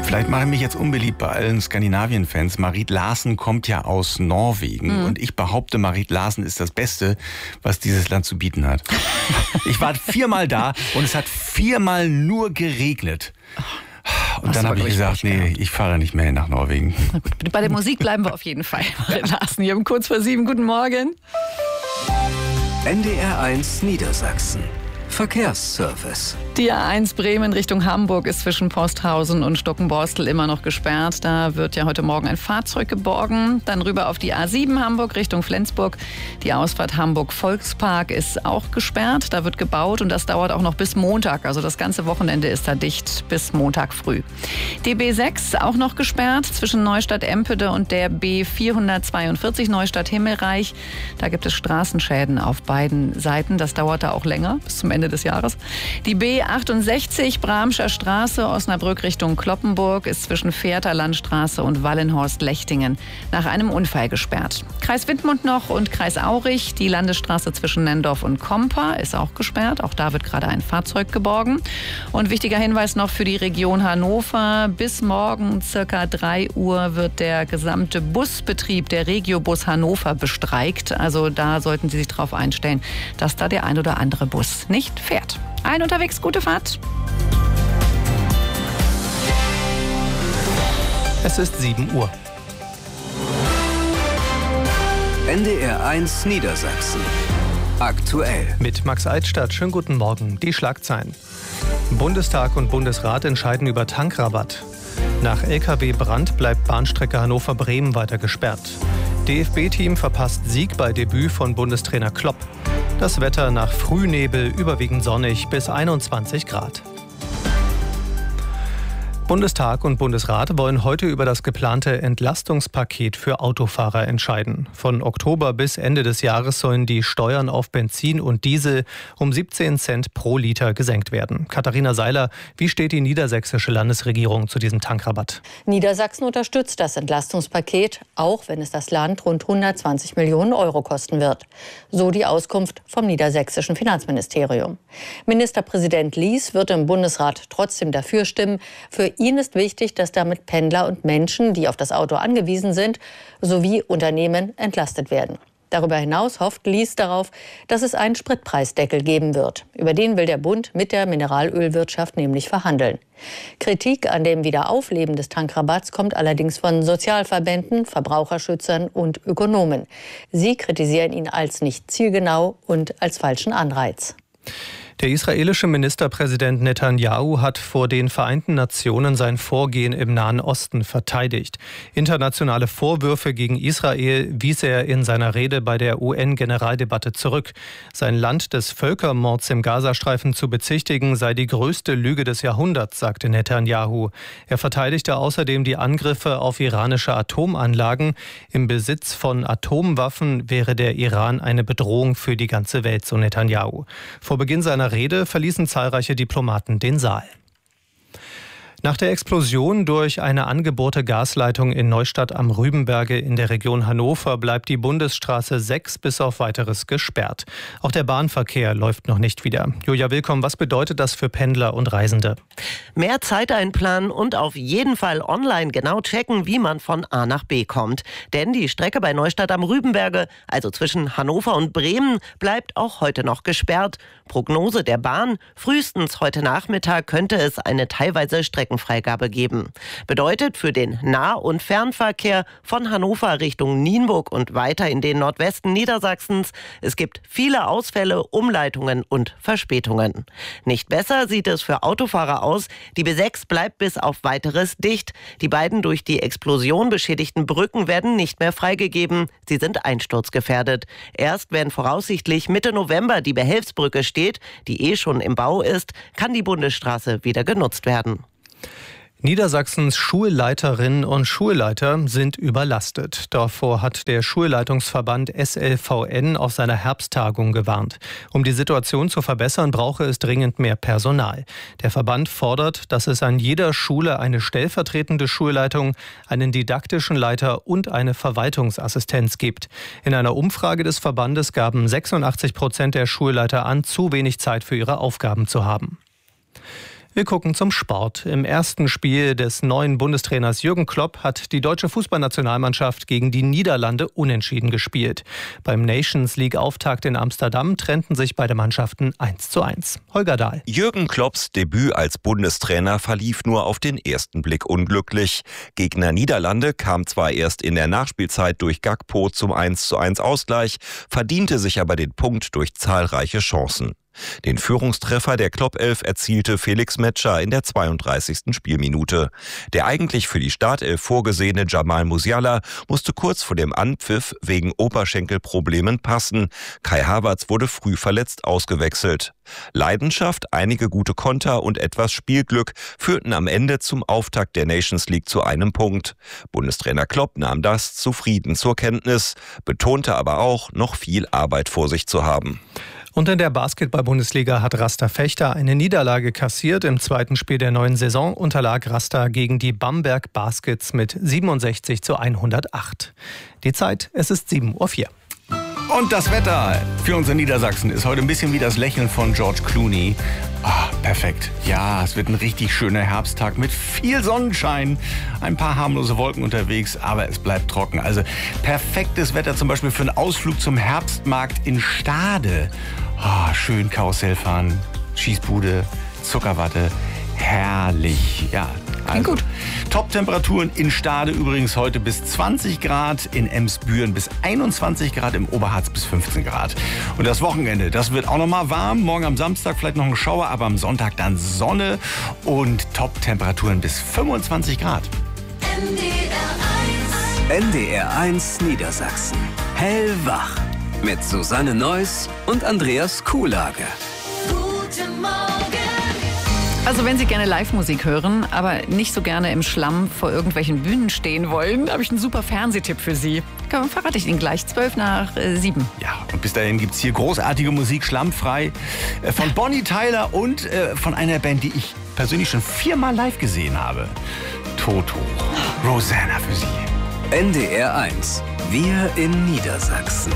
Vielleicht mache ich mich jetzt unbeliebt bei allen Skandinavien-Fans. Marit Larsen kommt ja aus Norwegen. Und ich behaupte, Marit Larsen ist das Beste, was dieses Land zu bieten hat. Ich war 4-mal da und es hat 4-mal nur geregnet. Und dann habe ich gesagt, nee, ich fahre nicht mehr nach Norwegen. Na gut, bei der Musik bleiben wir auf jeden Fall. Marit Larsen hier um kurz vor 7. Guten Morgen. NDR1 Niedersachsen. Verkehrsservice. Die A1 Bremen Richtung Hamburg ist zwischen Posthausen und Stockenborstel immer noch gesperrt. Da wird ja heute Morgen ein Fahrzeug geborgen. Dann rüber auf die A7 Hamburg Richtung Flensburg. Die Ausfahrt Hamburg-Volkspark ist auch gesperrt. Da wird gebaut und das dauert auch noch bis Montag. Also das ganze Wochenende ist da dicht bis Montag früh. Die B6 auch noch gesperrt zwischen Neustadt-Empede und der B442 Neustadt-Himmelreich. Da gibt es Straßenschäden auf beiden Seiten. Das dauert da auch länger, bis zum Ende des Jahres. Die B68 Bramscher Straße, Osnabrück Richtung Cloppenburg ist zwischen Fährter Landstraße und Wallenhorst-Lechtingen nach einem Unfall gesperrt. Kreis Wittmund noch und Kreis Aurich. Die Landesstraße zwischen Nendorf und Komper ist auch gesperrt. Auch da wird gerade ein Fahrzeug geborgen. Und wichtiger Hinweis noch für die Region Hannover. Bis morgen circa 3 Uhr wird der gesamte Busbetrieb der Regiobus Hannover bestreikt. Also da sollten Sie sich darauf einstellen, dass da der ein oder andere Bus nicht fährt. Ein unterwegs, gute Fahrt. Es ist 7 Uhr. NDR1 Niedersachsen. Aktuell. Mit Max Eitstadt. Schönen guten Morgen. Die Schlagzeilen. Bundestag und Bundesrat entscheiden über Tankrabatt. Nach LKW-Brand bleibt Bahnstrecke Hannover-Bremen weiter gesperrt. DFB-Team verpasst Sieg bei Debüt von Bundestrainer Klopp. Das Wetter nach Frühnebel überwiegend sonnig bis 21 Grad. Bundestag und Bundesrat wollen heute über das geplante Entlastungspaket für Autofahrer entscheiden. Von Oktober bis Ende des Jahres sollen die Steuern auf Benzin und Diesel um 17 Cent pro Liter gesenkt werden. Katharina Seiler, wie steht die niedersächsische Landesregierung zu diesem Tankrabatt? Niedersachsen unterstützt das Entlastungspaket, auch wenn es das Land rund 120 Millionen Euro kosten wird. So die Auskunft vom niedersächsischen Finanzministerium. Ministerpräsident Lies wird im Bundesrat trotzdem dafür stimmen. Für ihn ist wichtig, dass damit Pendler und Menschen, die auf das Auto angewiesen sind, sowie Unternehmen entlastet werden. Darüber hinaus hofft Lies darauf, dass es einen Spritpreisdeckel geben wird. Über den will der Bund mit der Mineralölwirtschaft nämlich verhandeln. Kritik an dem Wiederaufleben des Tankrabatts kommt allerdings von Sozialverbänden, Verbraucherschützern und Ökonomen. Sie kritisieren ihn als nicht zielgenau und als falschen Anreiz. Der israelische Ministerpräsident Netanyahu hat vor den Vereinten Nationen sein Vorgehen im Nahen Osten verteidigt. Internationale Vorwürfe gegen Israel wies er in seiner Rede bei der UN-Generaldebatte zurück. Sein Land des Völkermords im Gazastreifen zu bezichtigen, sei die größte Lüge des Jahrhunderts, sagte Netanyahu. Er verteidigte außerdem die Angriffe auf iranische Atomanlagen. Im Besitz von Atomwaffen wäre der Iran eine Bedrohung für die ganze Welt, so Netanyahu. Vor Beginn seiner Rede verließen zahlreiche Diplomaten den Saal. Nach der Explosion durch eine angebohrte Gasleitung in Neustadt am Rübenberge in der Region Hannover bleibt die Bundesstraße 6 bis auf Weiteres gesperrt. Auch der Bahnverkehr läuft noch nicht wieder. Julia Willkomm, was bedeutet das für Pendler und Reisende? Mehr Zeit einplanen und auf jeden Fall online genau checken, wie man von A nach B kommt. Denn die Strecke bei Neustadt am Rübenberge, also zwischen Hannover und Bremen, bleibt auch heute noch gesperrt. Prognose der Bahn: frühestens heute Nachmittag könnte es eine teilweise Streckenfreigabe geben. Bedeutet für den Nah- und Fernverkehr von Hannover Richtung Nienburg und weiter in den Nordwesten Niedersachsens: es gibt viele Ausfälle, Umleitungen und Verspätungen. Nicht besser sieht es für Autofahrer aus. Die B6 bleibt bis auf Weiteres dicht. Die beiden durch die Explosion beschädigten Brücken werden nicht mehr freigegeben. Sie sind einsturzgefährdet. Erst wenn voraussichtlich Mitte November die Behelfsbrücke steht, die schon im Bau ist, kann die Bundesstraße wieder genutzt werden. Niedersachsens Schulleiterinnen und Schulleiter sind überlastet. Davor hat der Schulleitungsverband SLVN auf seiner Herbsttagung gewarnt. Um die Situation zu verbessern, brauche es dringend mehr Personal. Der Verband fordert, dass es an jeder Schule eine stellvertretende Schulleitung, einen didaktischen Leiter und eine Verwaltungsassistenz gibt. In einer Umfrage des Verbandes gaben 86% der Schulleiter an, zu wenig Zeit für ihre Aufgaben zu haben. Wir gucken zum Sport. Im ersten Spiel des neuen Bundestrainers Jürgen Klopp hat die deutsche Fußballnationalmannschaft gegen die Niederlande unentschieden gespielt. Beim Nations League-Auftakt in Amsterdam trennten sich beide Mannschaften 1:1. Holger Dahl. Jürgen Klopps Debüt als Bundestrainer verlief nur auf den ersten Blick unglücklich. Gegner Niederlande kam zwar erst in der Nachspielzeit durch Gakpo zum 1:1 Ausgleich, verdiente sich aber den Punkt durch zahlreiche Chancen. Den Führungstreffer der Klopp-Elf erzielte Felix Metscher in der 32. Spielminute. Der eigentlich für die Startelf vorgesehene Jamal Musiala musste kurz vor dem Anpfiff wegen Oberschenkelproblemen passen. Kai Havertz wurde früh verletzt ausgewechselt. Leidenschaft, einige gute Konter und etwas Spielglück führten am Ende zum Auftakt der Nations League zu einem Punkt. Bundestrainer Klopp nahm das zufrieden zur Kenntnis, betonte aber auch, noch viel Arbeit vor sich zu haben. Und in der Basketball-Bundesliga hat Rasta Fechter eine Niederlage kassiert. Im zweiten Spiel der neuen Saison unterlag Rasta gegen die Bamberg Baskets mit 67:108. Die Zeit, es ist 7:04 Uhr. Und das Wetter für uns in Niedersachsen ist heute ein bisschen wie das Lächeln von George Clooney. Perfekt. Ja, es wird ein richtig schöner Herbsttag mit viel Sonnenschein. Ein paar harmlose Wolken unterwegs, aber es bleibt trocken. Also perfektes Wetter zum Beispiel für einen Ausflug zum Herbstmarkt in Stade. Schön Karussell fahren, Schießbude, Zuckerwatte. Herrlich, ja. Also, gut. Top-Temperaturen in Stade übrigens heute bis 20 Grad, in Emsbüren bis 21 Grad, im Oberharz bis 15 Grad. Und das Wochenende, das wird auch noch mal warm. Morgen am Samstag vielleicht noch ein Schauer, aber am Sonntag dann Sonne und Top-Temperaturen bis 25 Grad. NDR 1 Niedersachsen. Hellwach. Mit Susanne Neuss und Andreas Kuhlage. Guten Morgen. Also wenn Sie gerne Live-Musik hören, aber nicht so gerne im Schlamm vor irgendwelchen Bühnen stehen wollen, habe ich einen super Fernsehtipp für Sie. Verrate ich Ihnen gleich, 7:12. Ja, und bis dahin gibt es hier großartige Musik, schlammfrei, von Bonnie Tyler und von einer Band, die ich persönlich schon 4-mal live gesehen habe. Toto. Rosanna für Sie. NDR 1. Wir in Niedersachsen.